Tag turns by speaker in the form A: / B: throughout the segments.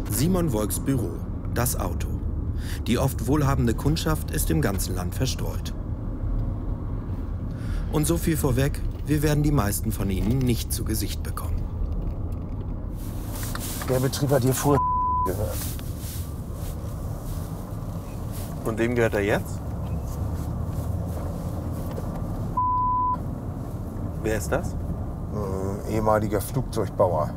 A: Simon Wolks Büro, das Auto. Die oft wohlhabende Kundschaft ist im ganzen Land verstreut. Und so viel vorweg, wir werden die meisten von ihnen nicht zu Gesicht bekommen.
B: Der Betrieb hat hier früher gehört.
C: Und wem gehört er jetzt? Wer ist das?
B: Ehemaliger Flugzeugbauer.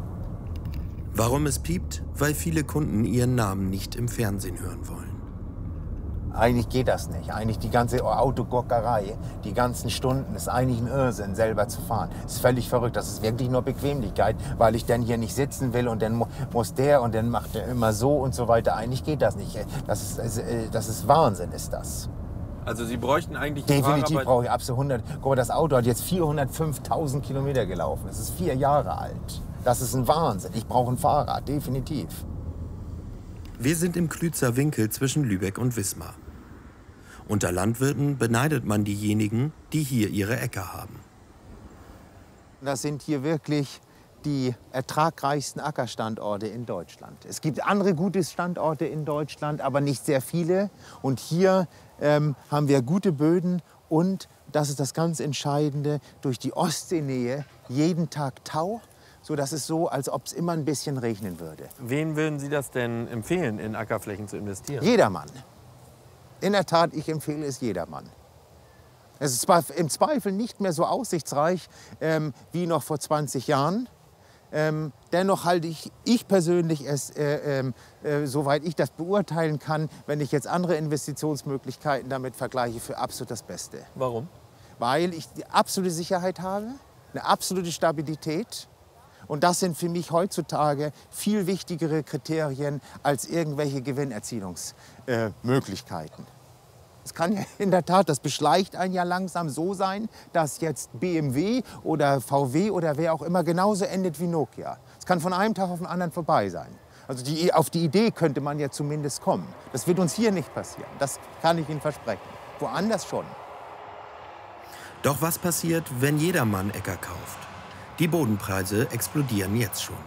A: Warum es piept? Weil viele Kunden ihren Namen nicht im Fernsehen hören wollen.
B: Eigentlich geht das nicht. Eigentlich die ganze Autogurkerei, die ganzen Stunden, ist eigentlich ein Irrsinn, selber zu fahren. Das ist völlig verrückt. Das ist wirklich nur Bequemlichkeit, weil ich dann hier nicht sitzen will und dann muss der und dann macht er immer so und so weiter. Eigentlich geht das nicht. Das ist Wahnsinn, ist das.
C: Also Sie bräuchten eigentlich...
B: Definitiv brauche ich absolut 100. Guck mal, das Auto hat jetzt 405.000 Kilometer gelaufen. Es ist 4 Jahre alt. Das ist ein Wahnsinn. Ich brauche ein Fahrrad, definitiv.
A: Wir sind im Klützer Winkel zwischen Lübeck und Wismar. Unter Landwirten beneidet man diejenigen, die hier ihre Äcker haben.
B: Das sind hier wirklich die ertragreichsten Ackerstandorte in Deutschland. Es gibt andere gute Standorte in Deutschland, aber nicht sehr viele. Und hier haben wir gute Böden und, das ist das ganz Entscheidende, durch die Ostseenähe jeden Tag Tau, sodass es so, als ob es immer ein bisschen regnen würde.
C: Wen würden Sie das denn empfehlen, in Ackerflächen zu investieren?
B: Jedermann. In der Tat, ich empfehle es jedermann. Es ist zwar im Zweifel nicht mehr so aussichtsreich wie noch vor 20 Jahren. Dennoch halte ich persönlich es, soweit ich das beurteilen kann, wenn ich jetzt andere Investitionsmöglichkeiten damit vergleiche, für absolut das Beste.
C: Warum?
B: Weil ich die absolute Sicherheit habe, eine absolute Stabilität. Und das sind für mich heutzutage viel wichtigere Kriterien als irgendwelche Gewinnerzielungsmöglichkeiten. Es kann ja in der Tat, das beschleicht einen ja langsam so sein, dass jetzt BMW oder VW oder wer auch immer genauso endet wie Nokia. Es kann von einem Tag auf den anderen vorbei sein. Also auf die Idee könnte man ja zumindest kommen. Das wird uns hier nicht passieren. Das kann ich Ihnen versprechen. Woanders schon.
A: Doch was passiert, wenn jedermann Äcker kauft? Die Bodenpreise explodieren jetzt schon.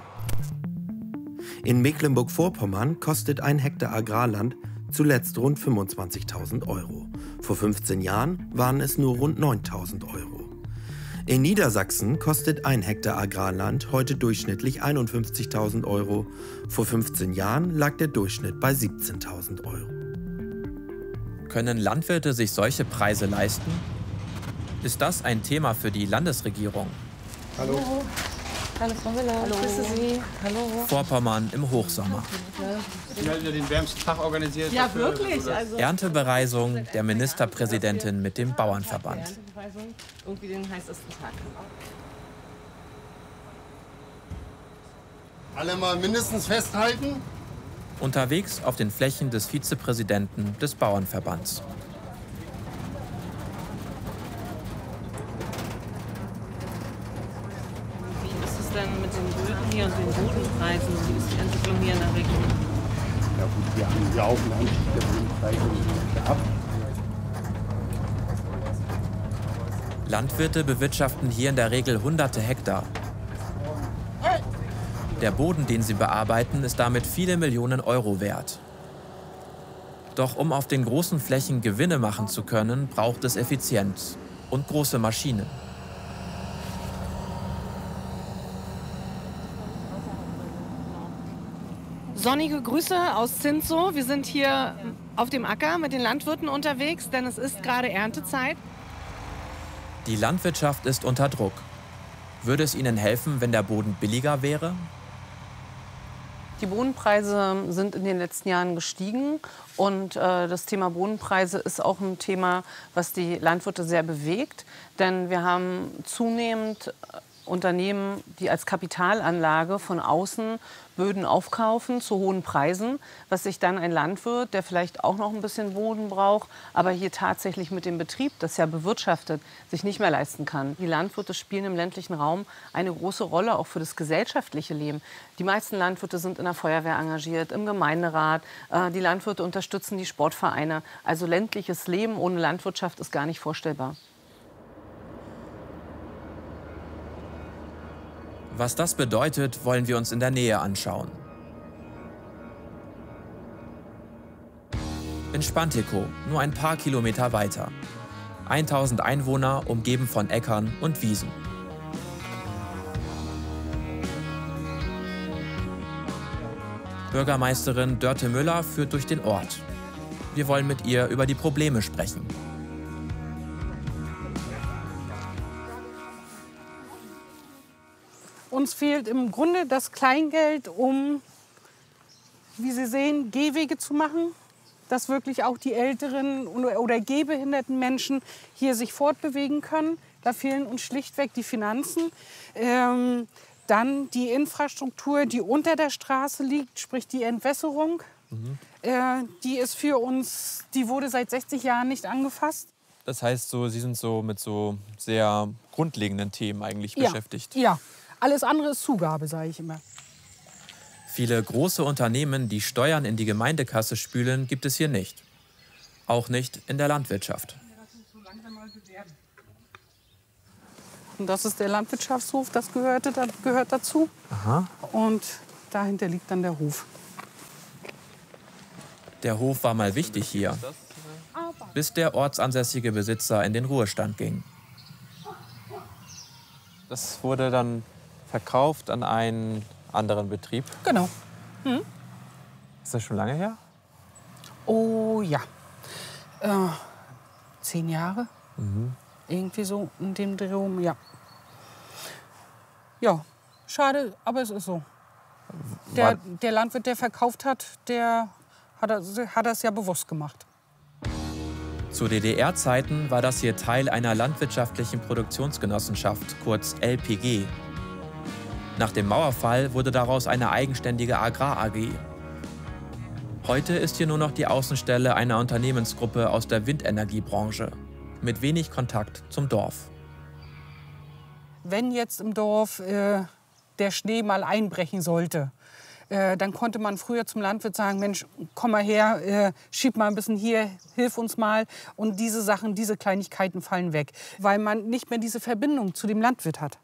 A: In Mecklenburg-Vorpommern kostet ein Hektar Agrarland zuletzt rund 25.000 Euro. Vor 15 Jahren waren es nur rund 9.000 Euro. In Niedersachsen kostet ein Hektar Agrarland heute durchschnittlich 51.000 Euro. Vor 15 Jahren lag der Durchschnitt bei 17.000 Euro.
D: Können Landwirte sich solche Preise leisten? Ist das ein Thema für die Landesregierung?
E: Hallo. Hallo Frau Müller, hallo. Grüße Sie. Hallo.
D: Vorpommern im Hochsommer.
F: Sie haben ja den wärmsten Tag organisiert.
E: Ja, wirklich. Also
D: Erntebereisung der Ministerpräsidentin mit dem Bauernverband.
E: Irgendwie den heißesten Tag.
F: Alle mal mindestens festhalten.
D: Unterwegs auf den Flächen des Vizepräsidenten des Bauernverbands.
E: Denn mit den Böden hier und den Bodenpreisen, wie ist die Entwicklung hier in der Region?
F: Ja gut, wir haben ja auch einen Anstieg der Bodenpreise gehabt.
D: Landwirte bewirtschaften hier in der Regel hunderte Hektar. Der Boden, den sie bearbeiten, ist damit viele Millionen Euro wert. Doch um auf den großen Flächen Gewinne machen zu können, braucht es Effizienz und große Maschinen.
E: Sonnige Grüße aus Zinzow. Wir sind hier auf dem Acker mit den Landwirten unterwegs, denn es ist gerade Erntezeit.
D: Die Landwirtschaft ist unter Druck. Würde es ihnen helfen, wenn der Boden billiger wäre?
G: Die Bodenpreise sind in den letzten Jahren gestiegen und das Thema Bodenpreise ist auch ein Thema, was die Landwirte sehr bewegt. Denn wir haben zunehmend Unternehmen, die als Kapitalanlage von außen Böden aufkaufen zu hohen Preisen, was sich dann ein Landwirt, der vielleicht auch noch ein bisschen Boden braucht, aber hier tatsächlich mit dem Betrieb, das ja bewirtschaftet, sich nicht mehr leisten kann. Die Landwirte spielen im ländlichen Raum eine große Rolle, auch für das gesellschaftliche Leben. Die meisten Landwirte sind in der Feuerwehr engagiert, im Gemeinderat. Die Landwirte unterstützen die Sportvereine. Also ländliches Leben ohne Landwirtschaft ist gar nicht vorstellbar.
D: Was das bedeutet, wollen wir uns in der Nähe anschauen. In Spantekow, nur ein paar Kilometer weiter. 1000 Einwohner, umgeben von Äckern und Wiesen. Bürgermeisterin Dörte Müller führt durch den Ort. Wir wollen mit ihr über die Probleme sprechen.
H: Uns fehlt im Grunde das Kleingeld, um, wie Sie sehen, Gehwege zu machen, dass wirklich auch die älteren oder gehbehinderten Menschen hier sich fortbewegen können. Da fehlen uns schlichtweg die Finanzen. Dann die Infrastruktur, die unter der Straße liegt, sprich die Entwässerung. Die ist für uns, die wurde seit 60 Jahren nicht angefasst.
D: Das heißt, Sie sind mit so sehr grundlegenden Themen eigentlich beschäftigt.
H: Ja, alles andere ist Zugabe, sage ich immer.
D: Viele große Unternehmen, die Steuern in die Gemeindekasse spülen, gibt es hier nicht. Auch nicht in der Landwirtschaft.
H: Und das ist der Landwirtschaftshof, das gehört dazu.
C: Aha.
H: Und dahinter liegt dann der Hof.
D: Der Hof war mal wichtig hier, bis der ortsansässige Besitzer in den Ruhestand ging.
C: Das wurde dann verkauft an einen anderen Betrieb.
H: Genau.
C: Ist das schon lange her?
H: Oh ja. 10 Jahre. Irgendwie so in dem Dreh rum, ja. Ja, schade, aber es ist so. Der Landwirt, der verkauft hat, der hat das ja bewusst gemacht.
D: Zu DDR-Zeiten war das hier Teil einer landwirtschaftlichen Produktionsgenossenschaft, kurz LPG. Nach dem Mauerfall wurde daraus eine eigenständige Agrar-AG. Heute ist hier nur noch die Außenstelle einer Unternehmensgruppe aus der Windenergiebranche, mit wenig Kontakt zum Dorf.
H: Wenn jetzt im Dorf der Schnee mal einbrechen sollte, dann konnte man früher zum Landwirt sagen, Mensch, komm mal her, schieb mal ein bisschen hier, hilf uns mal. Und diese Sachen, diese Kleinigkeiten fallen weg, weil man nicht mehr diese Verbindung zu dem Landwirt hat.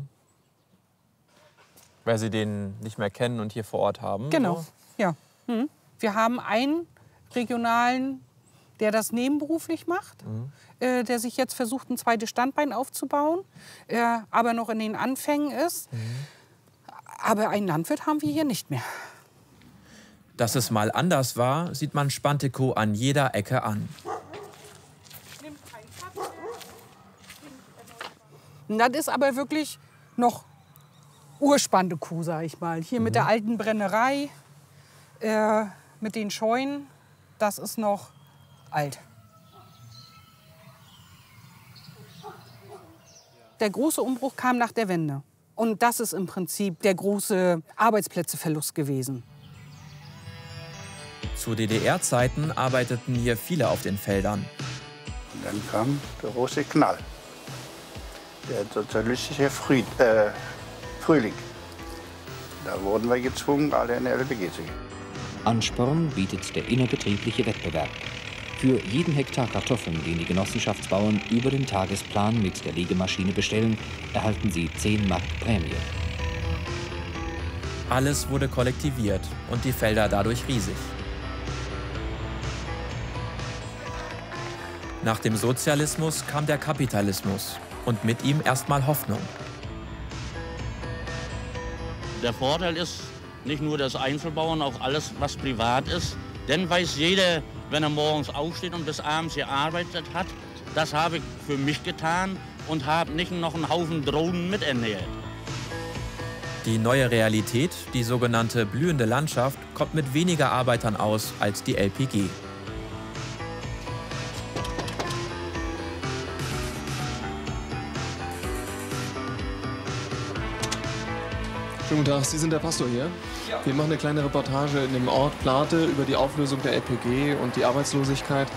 C: Weil Sie den nicht mehr kennen und hier vor Ort haben?
H: Genau,
C: So?
H: ja. Wir haben einen regionalen, der das nebenberuflich macht, der sich jetzt versucht, ein zweites Standbein aufzubauen, aber noch in den Anfängen ist. Aber einen Landwirt haben wir hier nicht mehr.
D: Dass es mal anders war, sieht man Spantekow an jeder Ecke an.
H: Das ist aber wirklich noch Urspantekow, sag ich mal. Hier mit der alten Brennerei, mit den Scheunen, das ist noch alt. Der große Umbruch kam nach der Wende. Und das ist im Prinzip der große Arbeitsplätzeverlust gewesen.
D: Zu DDR-Zeiten arbeiteten hier viele auf den Feldern.
F: Und dann kam der große Knall, der sozialistische Frühling. Da wurden wir gezwungen, alle in die LPG zu gehen.
I: Ansporn bietet der innerbetriebliche Wettbewerb. Für jeden Hektar Kartoffeln, den die Genossenschaftsbauern über den Tagesplan mit der Legemaschine bestellen, erhalten sie 10 Mark Prämie.
D: Alles wurde kollektiviert und die Felder dadurch riesig. Nach dem Sozialismus kam der Kapitalismus und mit ihm erstmal Hoffnung.
J: Der Vorteil ist nicht nur das Einzelbauern, auch alles, was privat ist. Denn weiß jeder, wenn er morgens aufsteht und bis abends gearbeitet hat, das habe ich für mich getan und habe nicht noch einen Haufen Drohnen miternährt.
D: Die neue Realität, die sogenannte blühende Landschaft, kommt mit weniger Arbeitern aus als die LPG.
K: Schönen guten Tag, Sie sind der Pastor hier. Ja. Wir machen eine kleine Reportage in dem Ort Plate über die Auflösung der LPG und die Arbeitslosigkeit.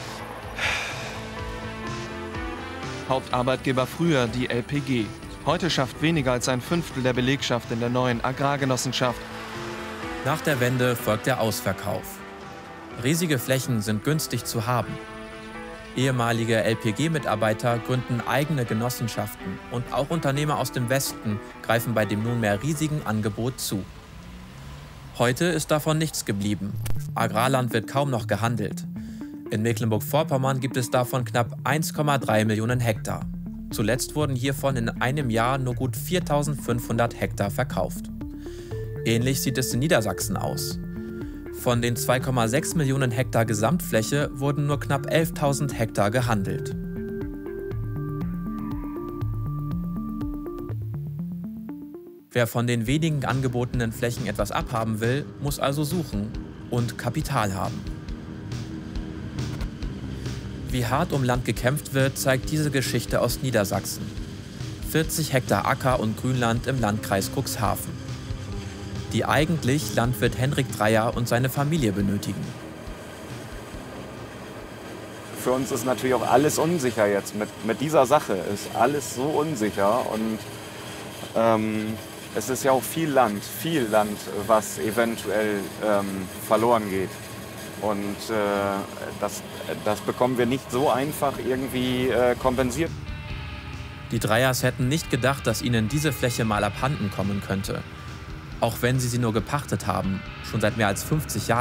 K: Hauptarbeitgeber früher die LPG. Heute schafft weniger als ein Fünftel der Belegschaft in der neuen Agrargenossenschaft.
D: Nach der Wende folgt der Ausverkauf. Riesige Flächen sind günstig zu haben. Ehemalige LPG-Mitarbeiter gründen eigene Genossenschaften und auch Unternehmer aus dem Westen greifen bei dem nunmehr riesigen Angebot zu. Heute ist davon nichts geblieben. Agrarland wird kaum noch gehandelt. In Mecklenburg-Vorpommern gibt es davon knapp 1,3 Millionen Hektar. Zuletzt wurden hiervon in einem Jahr nur gut 4.500 Hektar verkauft. Ähnlich sieht es in Niedersachsen aus. Von den 2,6 Millionen Hektar Gesamtfläche wurden nur knapp 11.000 Hektar gehandelt. Wer von den wenigen angebotenen Flächen etwas abhaben will, muss also suchen und Kapital haben. Wie hart um Land gekämpft wird, zeigt diese Geschichte aus Niedersachsen. 40 Hektar Acker und Grünland im Landkreis Cuxhaven, die eigentlich Landwirt Henrik Dreyer und seine Familie benötigen.
L: Für uns ist natürlich auch alles unsicher jetzt. Mit dieser Sache ist alles so unsicher. Und es ist ja auch viel Land, was eventuell verloren geht. Und das bekommen wir nicht so einfach irgendwie kompensiert.
D: Die Dreyers hätten nicht gedacht, dass ihnen diese Fläche mal abhanden kommen könnte. Auch wenn sie nur gepachtet haben, schon seit mehr als 50 Jahren.